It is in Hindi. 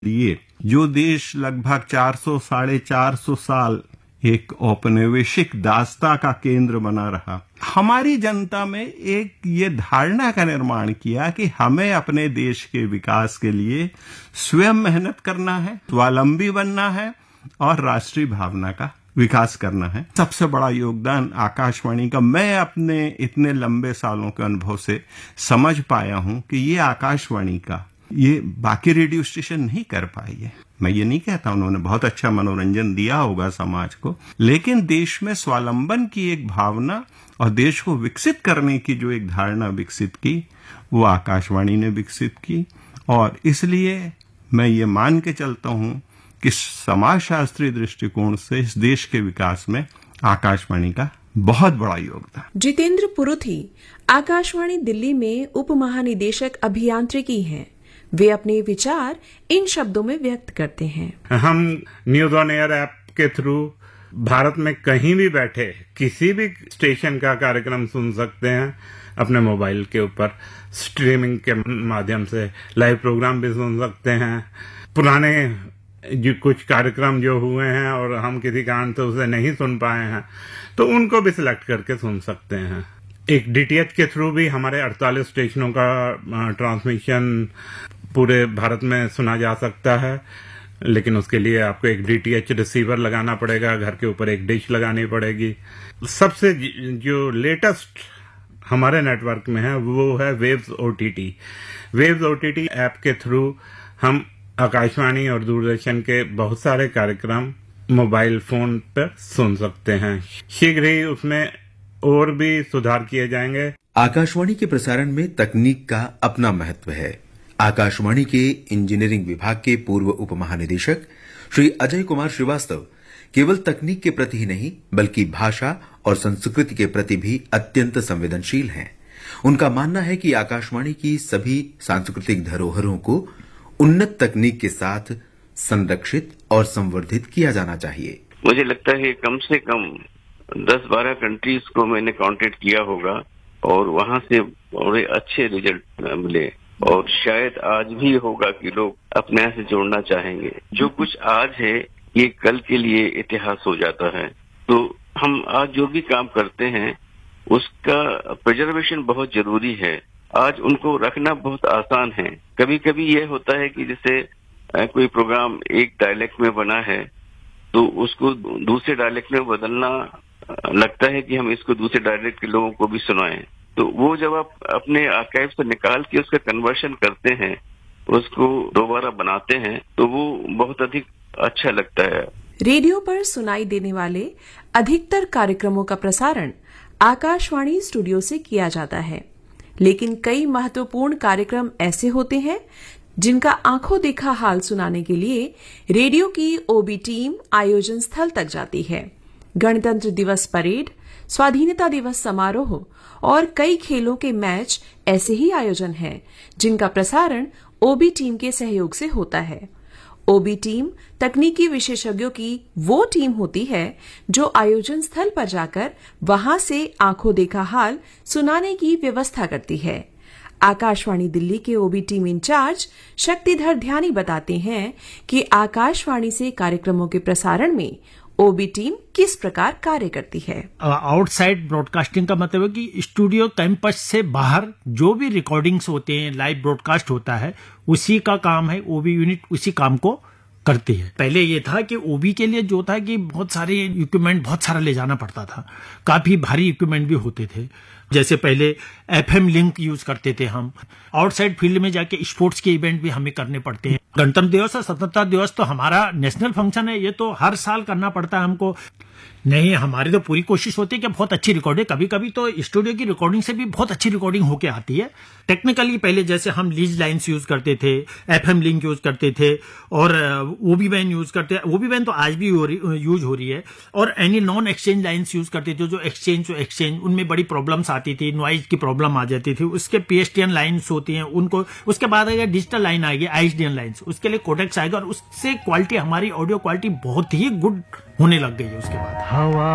लिए जो देश लगभग 400 साढ़े 400 साल एक औपनिवेशिक दास्ता का केंद्र बना रहा, हमारी जनता में एक ये धारणा का निर्माण किया कि हमें अपने देश के विकास के लिए स्वयं मेहनत करना है, स्वावलंबी बनना है और राष्ट्रीय भावना का विकास करना है। सबसे बड़ा योगदान आकाशवाणी का मैं अपने इतने लंबे सालों के अनुभव से समझ पाया हूं कि ये आकाशवाणी का ये बाकी रेडियो स्टेशन नहीं कर पाई है। मैं ये नहीं कहता उन्होंने बहुत अच्छा मनोरंजन दिया होगा समाज को, लेकिन देश में स्वावलंबन की एक भावना और देश को विकसित करने की जो एक धारणा विकसित की वो आकाशवाणी ने विकसित की। और इसलिए मैं ये मान के चलता हूं कि समाजशास्त्रीय दृष्टिकोण से इस देश के विकास में आकाशवाणी का बहुत बड़ा योगदान। जितेंद्र पुरुथी आकाशवाणी दिल्ली में उप महानिदेशक अभियांत्रिकी हैं। वे अपने विचार इन शब्दों में व्यक्त करते हैं। हम न्यूज ऑन एयर ऐप के थ्रू भारत में कहीं भी बैठे किसी भी स्टेशन का कार्यक्रम सुन सकते हैं। अपने मोबाइल के ऊपर स्ट्रीमिंग के माध्यम से लाइव प्रोग्राम भी सुन सकते हैं। पुराने जो कुछ कार्यक्रम जो हुए हैं और हम किसी कारण से उसे नहीं सुन पाए हैं तो उनको भी सिलेक्ट करके सुन सकते हैं। एक डीटीएच के थ्रू भी हमारे 48 स्टेशनों का ट्रांसमिशन पूरे भारत में सुना जा सकता है, लेकिन उसके लिए आपको एक डीटीएच रिसीवर लगाना पड़ेगा, घर के ऊपर एक डिश लगानी पड़ेगी। सबसे जो लेटेस्ट हमारे नेटवर्क में है वो है waves OTT. Waves OTT app के थ्रू हम आकाशवाणी और दूरदर्शन के बहुत सारे कार्यक्रम मोबाइल फोन पर सुन सकते हैं। शीघ्र ही उसमें और भी सुधार किए जाएंगे। आकाशवाणी के प्रसारण में तकनीक का अपना महत्व है। आकाशवाणी के इंजीनियरिंग विभाग के पूर्व उप महानिदेशक श्री अजय कुमार श्रीवास्तव केवल तकनीक के प्रति ही नहीं बल्कि भाषा और संस्कृति के प्रति भी अत्यंत संवेदनशील हैं। उनका मानना है कि आकाशवाणी की सभी सांस्कृतिक धरोहरों को उन्नत तकनीक के साथ संरक्षित और संवर्धित किया जाना चाहिए। मुझे लगता है कम से कम 10-12 कंट्रीज को मैंने कांटेक्ट किया होगा और वहां से बड़े अच्छे रिजल्ट मिले और शायद आज भी होगा कि लोग अपने यहाँ से जोड़ना चाहेंगे। जो कुछ आज है ये कल के लिए इतिहास हो जाता है। तो हम आज जो भी काम करते हैं उसका प्रिजर्वेशन बहुत जरूरी है। आज उनको रखना बहुत आसान है। कभी कभी ये होता है कि जैसे कोई प्रोग्राम एक डायलेक्ट में बना है तो उसको दूसरे डायलेक्ट में बदलना लगता है कि हम इसको दूसरे डायलेक्ट के लोगों को भी सुनाएं। तो वो जब आप अपने आर्काइव से निकाल के उसका कन्वर्शन करते हैं, उसको दोबारा बनाते हैं, तो वो बहुत अधिक अच्छा लगता है। रेडियो पर सुनाई देने वाले अधिकतर कार्यक्रमों का प्रसारण आकाशवाणी स्टूडियो से किया जाता है, लेकिन कई महत्वपूर्ण कार्यक्रम ऐसे होते हैं जिनका आंखों देखा हाल सुनाने के लिए रेडियो की ओबी टीम आयोजन स्थल तक जाती है। गणतंत्र दिवस परेड, स्वाधीनता दिवस समारोह और कई खेलों के मैच ऐसे ही आयोजन हैं जिनका प्रसारण ओबी टीम के सहयोग से होता है। ओबी टीम तकनीकी विशेषज्ञों की वो टीम होती है जो आयोजन स्थल पर जाकर वहां से आंखों देखा हाल सुनाने की व्यवस्था करती है। आकाशवाणी दिल्ली के ओबी टीम इंचार्ज शक्तिधर ध्यानी बताते हैं कि आकाशवाणी से कार्यक्रमों के प्रसारण में ओबी टीम किस प्रकार कार्य करती है। आउटसाइड ब्रॉडकास्टिंग का मतलब है कि स्टूडियो कैंपस से बाहर जो भी रिकॉर्डिंग्स होते हैं, लाइव ब्रॉडकास्ट होता है, उसी का काम है। ओबी यूनिट उसी काम को करती है। पहले ये था कि ओबी के लिए जो था कि बहुत सारे इक्विपमेंट बहुत सारा ले जाना पड़ता था, काफी भारी इक्विपमेंट भी होते थे। जैसे पहले एफएम लिंक यूज करते थे हम। आउटसाइड फील्ड में जाके स्पोर्ट्स के इवेंट भी हमें करने पड़ते हैं। गणतंत्र दिवस और स्वतंत्रता दिवस तो हमारा नेशनल फंक्शन है, ये तो हर साल करना पड़ता है हमको। नहीं, हमारी तो पूरी कोशिश होती है कि बहुत अच्छी रिकॉर्डिंग, कभी कभी तो स्टूडियो की रिकॉर्डिंग से भी बहुत अच्छी रिकॉर्डिंग होके आती है। टेक्निकली पहले जैसे हम लीज लाइन्स यूज करते थे, एफएम लिंक यूज करते थे और ओबी बैन यूज करते हैं। ओबी बैन तो आज भी यूज हो रही है। और any non exchange lines use करते थे। जो एक्सचेंज उनमें बड़ी प्रॉब्लम्स आती थी, नॉइज की प्रॉब्लम आ जाती थी। उसके पीएसटीएन लाइन्स होती हैं उनको। उसके बाद अगर डिजिटल लाइन आएगी आईएसडीएन लाइन्स, उसके लिए कोडेक्स आएगा और उससे क्वालिटी, हमारी ऑडियो क्वालिटी बहुत ही गुड होने लग गई है उसके बाद।